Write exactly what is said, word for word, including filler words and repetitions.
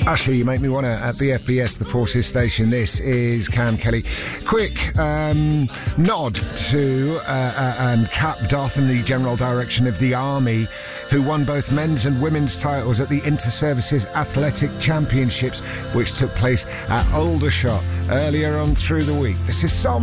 Ashley, you make me want to, at B F B S, the Forces Station. This is Cam Kelly. Quick um, nod to uh, uh, um, Cap Darthan, the General Direction of the Army, who won both men's and women's titles at the Inter-Services Athletic Championships, which took place at Aldershot earlier on through the week. This is Sam